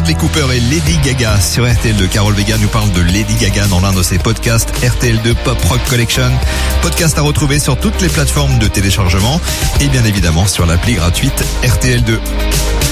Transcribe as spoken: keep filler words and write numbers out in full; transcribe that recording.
Bradley Cooper et Lady Gaga sur R T L deux. Carole Vega nous parle de Lady Gaga dans l'un de ses podcasts R T L deux Pop Rock Collection. Podcast à retrouver sur toutes les plateformes de téléchargement et bien évidemment sur l'appli gratuite R T L deux.